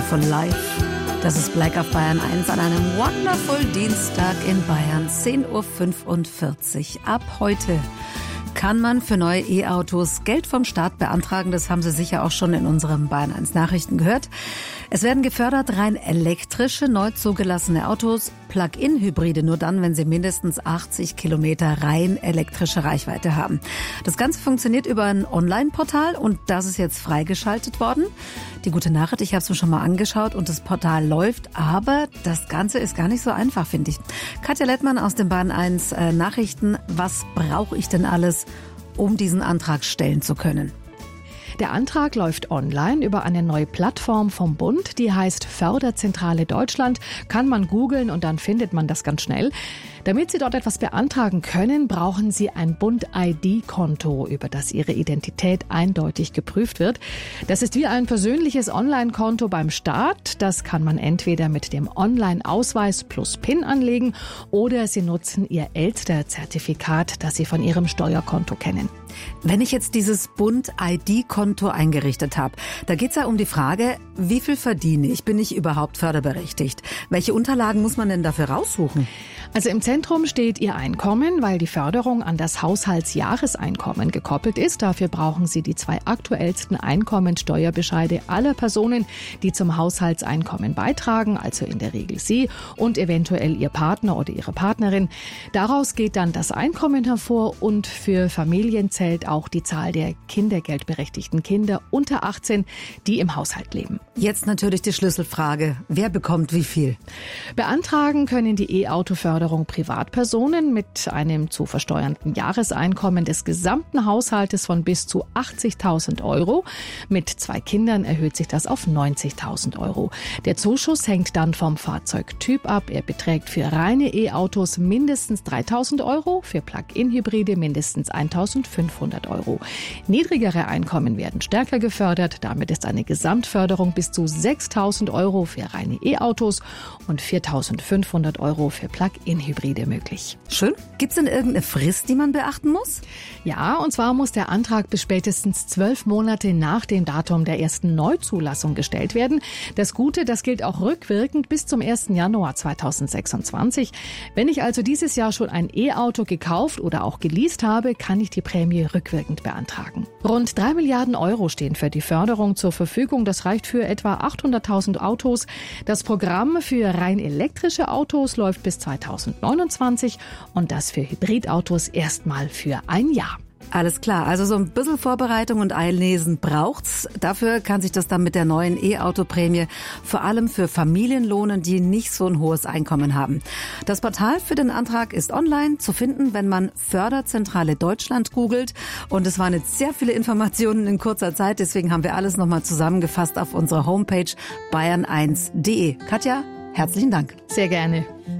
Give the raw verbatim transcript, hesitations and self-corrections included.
Wonderful Life. Das ist Black auf Bayern eins an einem Wonderful Dienstag in Bayern, zehn Uhr fünfundvierzig. Ab heute kann man für neue E-Autos Geld vom Staat beantragen. Das haben Sie sicher auch schon in unserem Bayern eins Nachrichten gehört. Es werden gefördert rein elektrische, neu zugelassene Autos, Plug-in-Hybride, nur dann, wenn sie mindestens achtzig Kilometer rein elektrische Reichweite haben. Das Ganze funktioniert über ein Online-Portal und das ist jetzt freigeschaltet worden. Die gute Nachricht, ich habe es mir schon mal angeschaut und das Portal läuft, aber das Ganze ist gar nicht so einfach, finde ich. Katja Lettmann aus den Bayern eins äh, Nachrichten, was brauche ich denn alles, um diesen Antrag stellen zu können? Der Antrag läuft online über eine neue Plattform vom Bund, die heißt Förderzentrale Deutschland. Kann man googeln und dann findet man das ganz schnell. Damit Sie dort etwas beantragen können, brauchen Sie ein Bund-I D-Konto, über das Ihre Identität eindeutig geprüft wird. Das ist wie ein persönliches Online-Konto beim Staat. Das kann man entweder mit dem Online-Ausweis plus PIN anlegen oder Sie nutzen Ihr Elster-Zertifikat, das Sie von Ihrem Steuerkonto kennen. Wenn ich jetzt dieses Bund-I D-Konto eingerichtet habe, da geht es ja um die Frage, wie viel verdiene ich? Bin ich überhaupt förderberechtigt? Welche Unterlagen muss man denn dafür raussuchen? Also im Zentrum steht Ihr Einkommen, weil die Förderung an das Haushaltsjahreseinkommen gekoppelt ist. Dafür brauchen Sie die zwei aktuellsten Einkommensteuerbescheide aller Personen, die zum Haushaltseinkommen beitragen, also in der Regel Sie und eventuell Ihr Partner oder Ihre Partnerin. Daraus geht dann das Einkommen hervor und für Familien zählt auch die Zahl der kindergeldberechtigten Kinder unter achtzehn, die im Haushalt leben. Jetzt natürlich die Schlüsselfrage, wer bekommt wie viel? Beantragen können die E-Auto-Förderung Privatpersonen mit einem zu versteuernden Jahreseinkommen des gesamten Haushaltes von bis zu achtzigtausend Euro. Mit zwei Kindern erhöht sich das auf neunzigtausend Euro. Der Zuschuss hängt dann vom Fahrzeugtyp ab. Er beträgt für reine E-Autos mindestens dreitausend Euro, für Plug-in-Hybride mindestens eintausendfünfhundert Euro. Niedrigere Einkommen werden stärker gefördert. Damit ist eine Gesamtförderung bis zu sechstausend Euro für reine E-Autos und viertausendfünfhundert Euro für Plug-in-Hybride möglich. Schön. Gibt es denn irgendeine Frist, die man beachten muss? Ja, und zwar muss der Antrag bis spätestens zwölf Monate nach dem Datum der ersten Neuzulassung gestellt werden. Das Gute, das gilt auch rückwirkend bis zum ersten Januar zweitausendsechsundzwanzig. Wenn ich also dieses Jahr schon ein E-Auto gekauft oder auch geleast habe, kann ich die Prämie rückwirkend beantragen. Rund drei Milliarden Euro stehen für die Förderung zur Verfügung. Das reicht für etwa achthunderttausend Autos. Das Programm für rein elektrische Autos läuft bis zweitausendneunundzwanzig und das für Hybridautos erstmal für ein Jahr. Alles klar, also so ein bisschen Vorbereitung und Einlesen braucht's. Dafür kann sich das dann mit der neuen E-Auto-Prämie vor allem für Familien lohnen, die nicht so ein hohes Einkommen haben. Das Portal für den Antrag ist online zu finden, wenn man Förderzentrale Deutschland googelt. Und es waren jetzt sehr viele Informationen in kurzer Zeit, deswegen haben wir alles nochmal zusammengefasst auf unserer Homepage bayern eins punkt de. Katja, herzlichen Dank. Sehr gerne.